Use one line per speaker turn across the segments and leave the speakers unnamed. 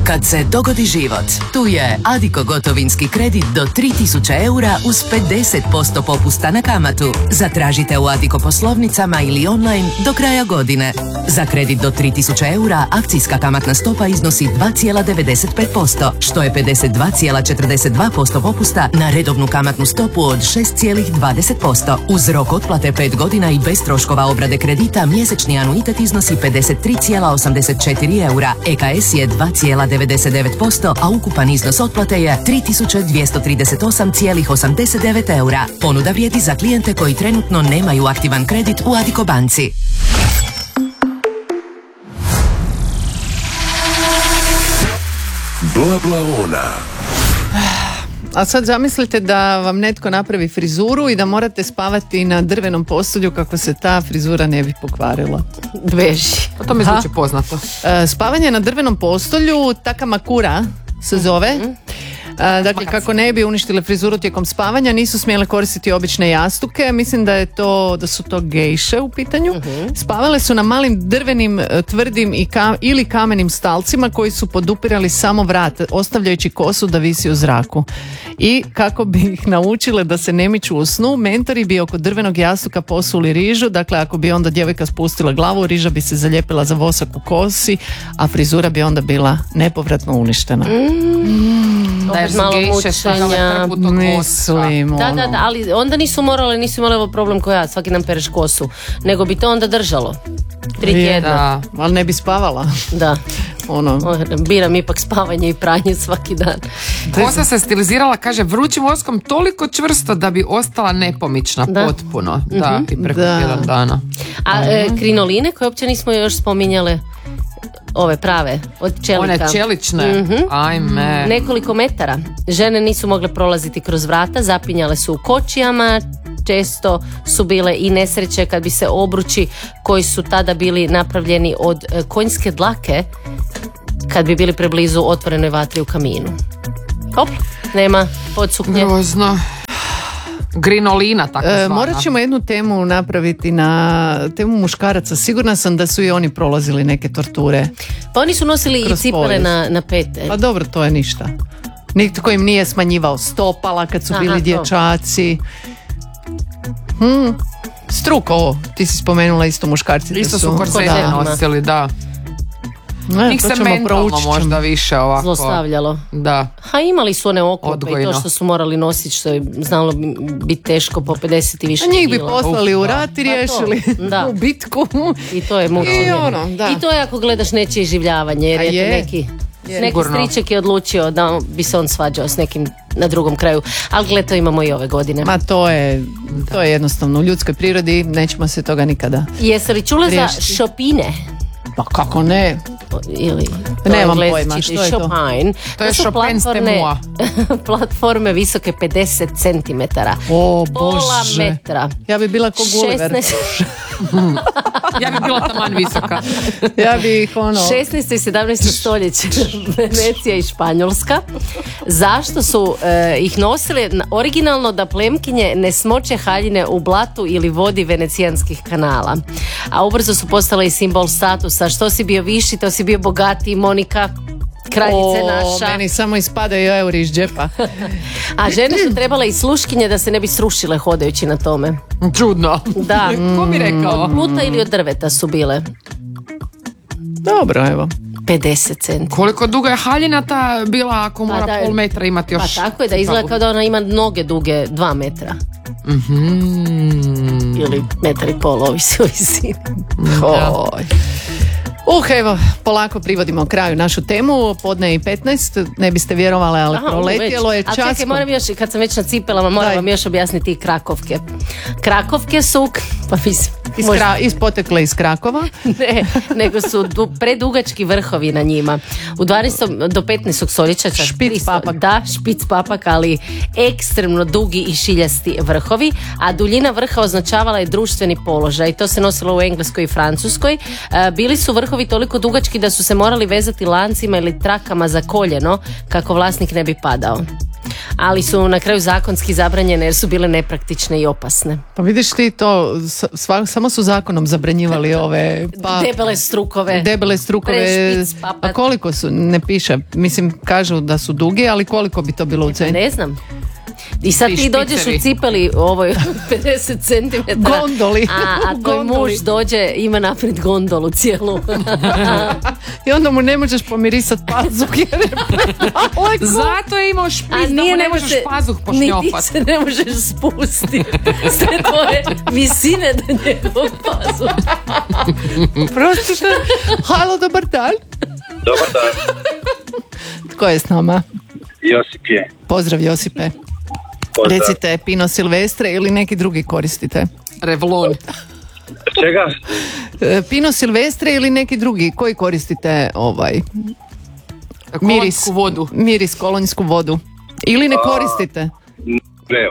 Kad se dogodi život, tu je Addiko gotovinski kredit do 3000 eura uz 50% popusta na kamatu. Zatražite u Addiko poslovnicama ili online do kraja godine. Za kredit do 3000 eura akcijska kamatna stopa iznosi 2,95%, što je 52,42% popusta na redovnu kamatnu stopu od 6,20%. Uz rok otplate 5 godina i bez troškova obrade kredita mjesečni anuitet iznosi 53,84 eura. EKS je 2,99%, a ukupan iznos otplate je 3238,89 eura. Ponuda vrijedi za klijente koji trenutno nemaju aktivan kredit u Addiko banci.
Bla.
A sad zamislite da vam netko napravi frizuru i da morate spavati na drvenom postolju kako se ta frizura ne bi pokvarila.
Beži.
To mi zvuči poznato.
Spavanje na drvenom postolju, takamakura se zove. Dakle, kako ne bi uništile frizuru tijekom spavanja, nisu smjele koristiti obične jastuke. Mislim da su to gejše u pitanju. Spavale su na malim drvenim, tvrdim ili kamenim stalcima koji su podupirali samo vrat, ostavljajući kosu da visi u zraku. I kako bi ih naučile da se ne miču u snu, mentori bi oko drvenog jastuka posuli rižu. Dakle, ako bi onda djevojka spustila glavu, riža bi se zalijepila za vosak u kosi, a frizura bi onda bila nepovratno uništena.
Da, jer malo mučenja.
Mislim.
Da, ali onda nisu imali problem ko ja, svaki nam pereš kosu, nego bi to onda držalo 3 tjedna.
Ali ne bi spavala.
Da. Biram ipak spavanje i pranje svaki dan.
Kosa se stilizirala, kaže, vrućim voskom toliko čvrsto da bi ostala nepomična potpuno. Da, i preko 1 dana.
A krinoline koje uopće nismo još spominjale, ove prave, od čelika.
One čelične, ajme.
Nekoliko metara. Žene nisu mogle prolaziti kroz vrata, zapinjale su u kočijama, često su bile i nesreće kad bi se obruči koji su tada bili napravljeni od konjske dlake, kad bi bili preblizu otvorenoj vatri u kaminu. Hop, nema podsuknje.
Grozno. Grinolina, tako zvana.
Morat ćemo jednu temu napraviti na temu muškaraca. Sigurna sam da su i oni prolazili neke torture.
Pa oni su nosili i cipele na pete.
Pa dobro, to je ništa. Nitko im nije smanjivao stopala kad su bili dječaci. Struko ovo, ti si spomenula isto muškarci.
Isto su korsete nosili, da. Njih se mentalno možda više ovako
zlostavljalo.
Da.
A imali su one oklope i to što su morali nositi, što je znalo biti teško po 50 i više kila.
Njih bi poslali u rat i riješili u bitku.
I to je mučenje. I to je ako gledaš nečije življavanje, jer je neki striček je odlučio da bi se on svađao s nekim na drugom kraju. Ali gled, to imamo i ove godine.
Ma to je jednostavno u ljudskoj prirodi, nećemo se toga nikada
Jesi li čula za šopine?
Pa kako ne?
Ili
nemam pojma, što je to?
To je Chopin Stemua.
Platforme visoke 50 cm.
O
pola
Bože.
metra.
Ja bi bila ko Gulliver.
Ja bi bila taman visoka.
Ja bi ih
16. i 17. stoljeće Venecija i Španjolska. Zašto su ih nosili? Originalno da plemkinje ne smoče haljine u blatu ili vodi venecijanskih kanala. A ubrzo su postale i simbol statusa. Što si bio viši, to si bio bogatiji, Monika. Kraljice naša.
Meni samo ispadaju euri iz džepa.
A žene su trebale i sluškinje da se ne bi srušile hodajući na tome.
Čudno.
Da.
Ko bi rekao?
Od pluta ili od drveta su bile.
Dobro, evo.
50 centi.
Koliko duga je haljina ta bila ako mora pol metra imati još?
Pa tako je, da izgleda kao da ona ima noge duge 2 metra. Ili 1,5 metra, ovisi o visini.
Evo, polako privodimo kraju našu temu, podne i 15, ne biste vjerovali, ali proletjelo je časko.
A čekaj, moram još, kad sam već na cipelama, moram vam još objasniti i krakovke. Krakovke su, pa mislim...
Ispotekle iz Krakova?
Ne, nego su predugački vrhovi na njima. U 12. do 15. stoljeća
špic papak.
Da, špic papak, ali ekstremno dugi i šiljasti vrhovi, a duljina vrha označavala je društveni položaj. To se nosilo u Engleskoj i Francuskoj. Bili su vrhovi toliko dugački da su se morali vezati lancima ili trakama za koljeno kako vlasnik ne bi padao. ali su na kraju zakonski zabranjene jer su bile nepraktične i opasne.
Pa vidiš ti to, samo su zakonom zabranjivali ove... Pa, debele strukove.
Prešpic,
a koliko su, ne piše, mislim kažu da su dugi, ali koliko bi to bilo u centi?
Ne znam. I sad ti dođeš u cipeli ovoj 50 cm.
Gondoli.
A tvoj muž dođe, ima naprijed gondolu cijelu.
I onda mu ne možeš pomirisati pazuh jer je predaleko.
Zato je imao špic da mu ne možeš pazuh pošnjofat.
Ni ti se ne možeš spustiti. Sve tvoje visine do njegovog pazuha.
Prostite. Halo, dobar dan.
Dobar dan.
Tko je s nama?
Josip je.
Pozdrav Josipe.
Pozdrav.
Recite, Pino Silvestre ili neki drugi koristite?
Revlon.
Čega?
Pino Silvestre ili neki drugi, koji koristite
Kolonjsku vodu.
Miris, kolonjsku vodu. Ili ne koristite?
Ne.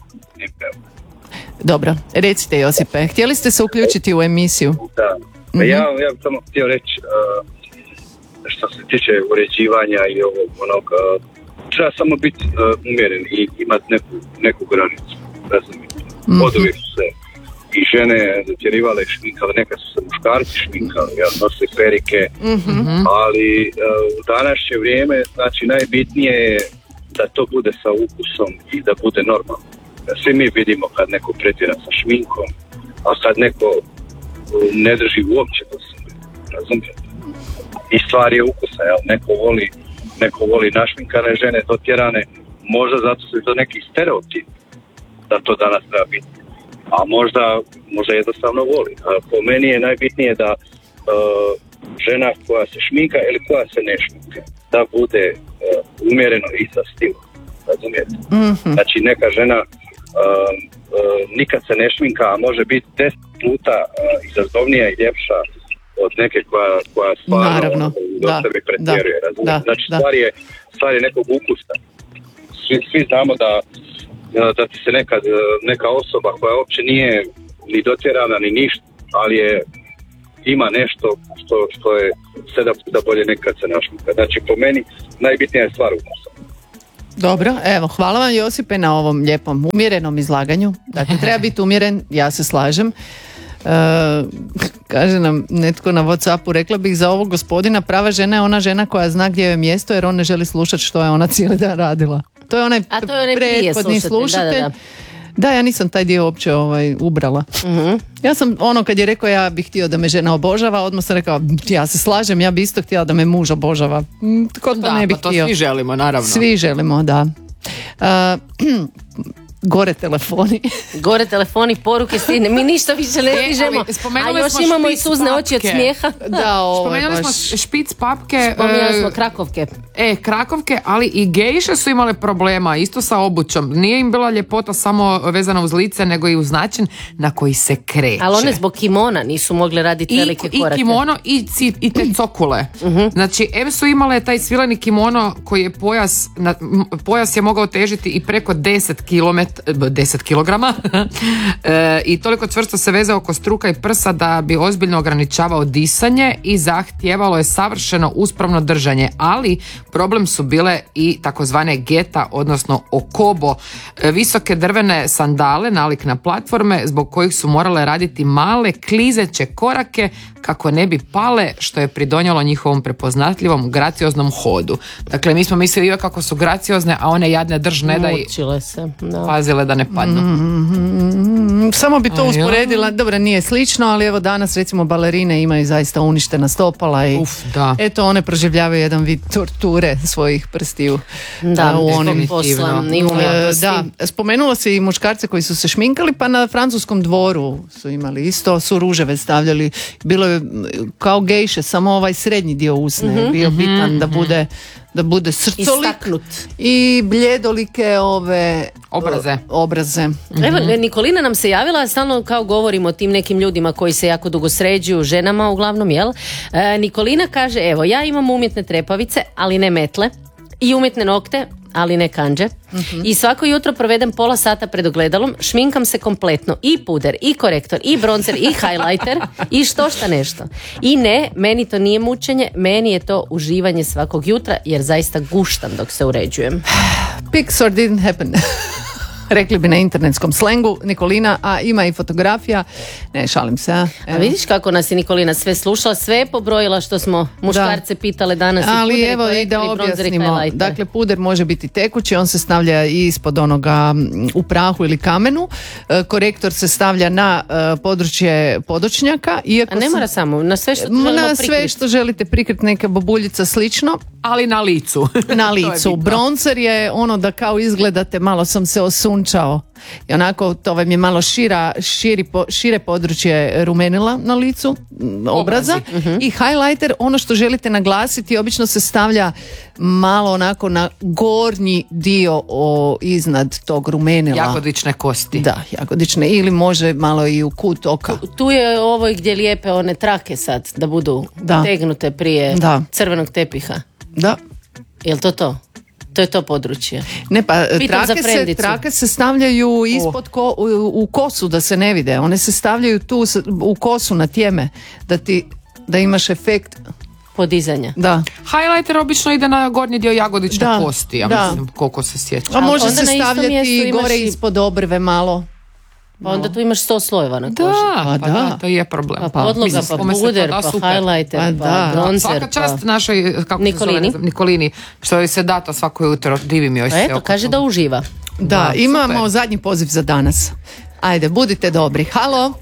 Dobro, recite Josipe, htjeli ste se uključiti u emisiju?
Da. Mm-hmm. Ja bih samo htio reći što se tiče uređivanja i ovog onog, treba samo biti umjeren i imati neku granicu. Razumijete? Mm-hmm. Oduvijek su se i žene zatjerivale šminkale, nekad su se muškarci šminkali, nose perike, mm-hmm. ali u današnje vrijeme, znači najbitnije je da to bude sa ukusom i da bude normalno. Svi mi vidimo kad neko pretjera sa šminkom, a kad neko ne drži uopće do sebe, razumijete? I stvar je ukusa, jel? Neko voli našminkane žene, dotjerane, možda zato su to neki stereotip da to danas treba biti. A možda jednostavno voli. A po meni je najbitnije da žena koja se šminka ili koja se ne šminka, da bude umjereno i sa stilom, razumijete? Mm-hmm. Znači neka žena nikad se ne šminka, a može biti 10 puta izazovnija i ljepša od neke koja stvarno do sebe pretjeruje, razumijete? Znači stvar je nekog ukusa. Svi znamo da ti se nekad neka osoba koja uopće nije ni dotjerana ni ništa, ali ima nešto što je 7 puta bolje nekad se našminka. Znači po meni najbitnija je stvar ukusa.
Dobro, evo, hvala vam Josipe na ovom lijepom umjerenom izlaganju. Dakle, treba biti umjeren, ja se slažem. Kaže nam netko na WhatsAppu, rekla bih za ovog gospodina, prava žena je ona žena koja zna gdje je mjesto jer on ne želi slušati što je ona cijeli dan radila. To je onaj prethodni slušatelj. Da, ja nisam taj dio uopće ubrala. Mm-hmm. Ja sam kad je rekao ja bih htio da me žena obožava, odmah sam rekao ja se slažem, ja bih isto htjela da me muž obožava. Tko to ne bi htio?
To svi želimo, naravno.
Svi želimo, da. Gore telefoni, poruke stigne. Mi ništa više ne stižemo. A još imamo i suzne oči od smijeha.
Spomenuli smo špic papke.
Spomenuli smo krakovke.
Krakovke, ali i gejše su imale problema isto sa obućom. Nije im bila ljepota samo vezana uz lice, nego i uz način na koji se kreće. Ali
one zbog kimona nisu mogle raditi velike korake.
I kimono i te cokule. Uh-huh. Znači, su imale taj svileni kimono koji je pojas je mogao težiti i preko 10 kilograma i toliko čvrsto se vezao oko struka i prsa da bi ozbiljno ograničavao disanje i zahtijevalo je savršeno uspravno držanje, ali problem su bile i takozvane geta, odnosno okobo, visoke drvene sandale nalik na platforme zbog kojih su morale raditi male klizeće korake kako ne bi pale, što je pridonjalo njihovom prepoznatljivom gracioznom hodu. Dakle, mi smo mislili kako su graciozne, a one jadne držne da i pazile da ne padnu.
Samo bi to usporedila, dobro, nije slično, ali evo danas recimo balerine imaju zaista uništena stopala i eto one proživljavaju jedan vid torture svojih prstiju.
Da, u onim poslom i umjetnosti.
Da, spomenulo se i muškarce koji su se šminkali, pa na francuskom dvoru su imali isto, su ruževe stavljali, bilo je kao gejše, samo ovaj srednji dio usne bio bitan da bude srcolik
istaknut
i bljedolike obraze.
Evo, Nikolina nam se javila, stalno kao govorimo o tim nekim ljudima koji se jako dugo sređuju, ženama uglavnom, jel? Nikolina kaže, evo, ja imam umjetne trepavice, ali ne metle, i umjetne nokte, ali ne kanđe. Uh-huh. I svako jutro provedem pola sata pred ogledalom, šminkam se kompletno, i puder, i korektor, i bronzer, i highlighter, i šta nešto. I ne, meni to nije mučenje, meni je to uživanje svakog jutra, jer zaista guštam dok se uređujem.
Pics or didn't happen. Rekli bi na internetskom slengu, Nikolina, a ima i fotografija. Ne, šalim se.
A vidiš kako nas je Nikolina sve slušala, sve je pobrojila što smo muškarce pitale danas.
Ali evo i da objasnimo. Dakle, puder može biti tekući, on se stavlja i ispod onoga u prahu ili kamenu. Korektor se stavlja na područje podočnjaka.
A ne mora samo, na sve što želimo
na
prikriti.
sve što želite prikriti, neka bobuljica slično.
Ali na licu.
Na licu. Bronzer je ono da kao izgledate, malo sam se osunčao. I onako to vam je malo šire područje rumenila na licu obraza. I highlighter, ono što želite naglasiti, obično se stavlja malo onako na gornji dio iznad tog rumenila.
Jagodične kosti.
Da, jagodične, ili može malo i u kut oka.
Tu je ovo gdje lijepe one trake sad, da budu tegnute prije crvenog tepiha.
Da.
Jel to to? To je to područje.
Ne, pa trake se stavljaju ispod u kosu da se ne vide. One se stavljaju tu u kosu na tjeme da imaš efekt
podizanja.
Da.
Highlighter obično ide na gornji dio jagodične kosti, ja mislim, koliko se sjeća.
A može se stavljati i gore ispod obrve malo.
Pa onda tu imaš 100 slojeva na koži.
Da, to je problem.
Pa podloga, pa puder, pa highlighter, pa bronzer.
Svaka čast našoj Nikolini, što joj se da to svako jutro, divim joj se.
Pa eto, kaže da uživa.
Da, imamo zadnji poziv za danas. Ajde, budite dobri. Halo?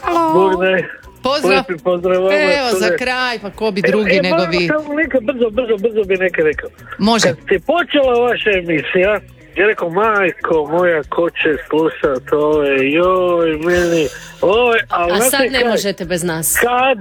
Pozdrav. Evo za kraj, pa ko bi drugi nego vi.
Brzo bi neke rekao.
Može.
Kad je počela vaša emisija, ja rekao, majko moja, ko će slušat ove, joj, meni, oj, ali...
A sad ne možete bez nas.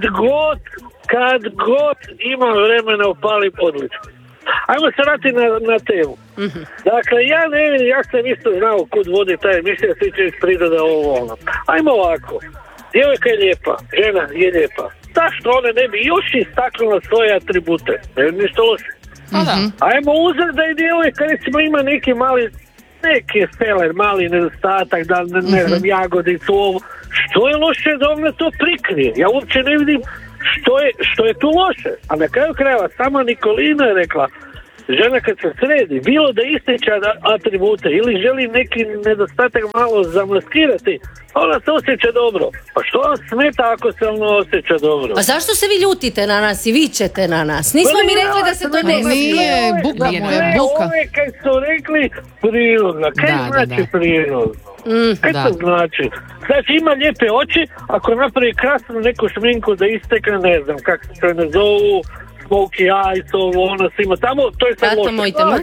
Kad god ima vremena upalim odlično. Ajmo se vratiti na temu. Dakle, ja ne vidim, ja sam isto znao kud vodi taj emisija, svi će iz priroda ovo ono. Ajmo ovako, djevojka je lijepa, žena je lijepa. Zašto one ne bi još istaknula svoje atribute? Ne vidim ništa loše. Ajmo uzeti da je djevojka recimo ima neki feler, mali nedostatak, da ne znam, jagodicu, ovo. Što je loše da ona to prikrije? Ja uopće ne vidim što je tu loše. A na kraju krajeva sama Nikolina je rekla, žena kad se sredi, bilo da ističe atribute ili želi neki nedostatak malo zamaskirati, ona se osjeća dobro. Pa što vam smeta ako se ona osjeća dobro?
A zašto se vi ljutite na nas i vičete na nas? Nismo mi rekli da se to ne smije.
Nije, buka moja, buka.
Ove kad su rekli prirodno, kaj znači prirodno? Kaj to znači? Znači ima lijepe oči, ako napravi krasnu neku šminku da istekne, ne znam kako se ne zovu, smoky eyes, ovo, ono svima tamo, to je sad loše.